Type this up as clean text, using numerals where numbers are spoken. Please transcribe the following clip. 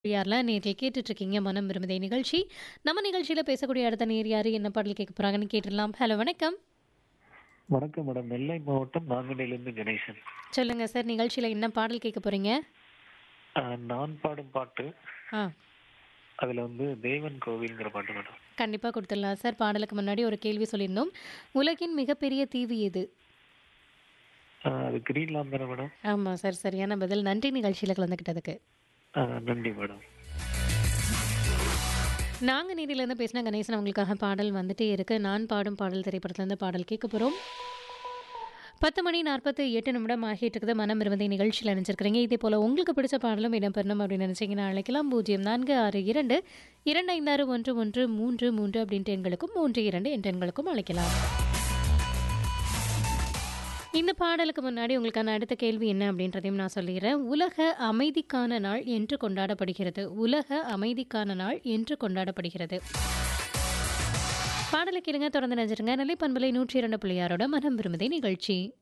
யாரெல்லாம் நேரில் கேட்டுட்ருக்கீங்க மனம் விரும்புதே நிகழ்ச்சி. நம்ம நிகழ்ச்சியில் பேசக்கூடிய அடுத்த நேர் யார் என்ன பாடல் கேட்க போகிறாங்கன்னு கேட்டுடலாம். ஹலோ வணக்கம். வணக்கம் மேடம். நெல்லை மாவட்டம் நாங்குநேரிலிருந்து கணேசன். சொல்லுங்கள் சார், நிகழ்ச்சியில் என்ன பாடல் கேட்க போகிறீங்க? நான் பாடும் பாட்டு ஆ, அதுல தேவன் கோவில்ங்கிற பாட்டு மேடம். கண்டிப்பாக கொடுத்துடலாம் சார். பாடலுக்கு முன்னாடி ஒரு கேள்வி சொல்லியிருந்தோம். உலகின் மிகப்பெரிய தீவு எது? அது கிரீன்லாந்து தானே மேடம்? ஆமாம் சார், சரியான பதில். நன்றி நிகழ்ச்சியில் கலந்துக்கிட்டதுக்கு. நன்றி மேடம். நாங்கள் நேரிலேருந்து பேசின கணேசன் அவங்களுக்காக பாடல் வந்துட்டே இருக்கு. நான் பாடும் பாடல் திரைப்படத்துலேருந்து பாடல் கேட்க போகிறோம். 10:48 ஆகிட்டு இருக்குது. மனம் விரும்புதே நிகழ்ச்சியில் நினைச்சிருக்கிறீங்க. இதே போல் உங்களுக்கு பிடிச்ச பாடலும் இடம்பெறணும் அப்படின்னு நினச்சிங்கன்னா அழைக்கலாம். 0462256113 அப்படின்ட்டு எண்களுக்கும் 32 என்ற எண்களுக்கும் அழைக்கலாம். இந்த பாடலுக்கு முன்னாடி உங்களுக்கான அடுத்த கேள்வி என்ன அப்படின்றதையும் நான் சொல்லிடுறேன். உலக அமைதிக்கான நாள் என்று கொண்டாடப்படுகிறது. உலக அமைதிக்கான நாள் என்று கொண்டாடப்படுகிறது. பாடலை கேளுங்க, தொடர்ந்து நினைச்சிருங்க. நிலை பண்பலை 102.6 மனம் விரும்புதே நிகழ்ச்சி.